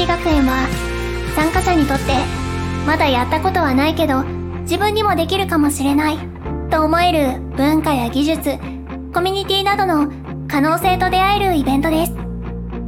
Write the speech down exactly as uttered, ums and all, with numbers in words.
理学園は、参加者にとって、まだやったことはないけど、自分にもできるかもしれない、と思える文化や技術、コミュニティなどの可能性と出会えるイベントです。